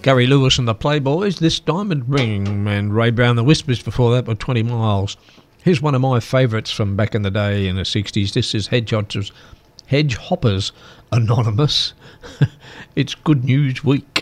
Gary Lewis and the Playboys, This Diamond Ring, and Ray Brown the Whispers before that with 20 Miles. Here's one of my favourites from back in the day in the 60s. This is Hedgehoppers Anonymous. It's Good News Week.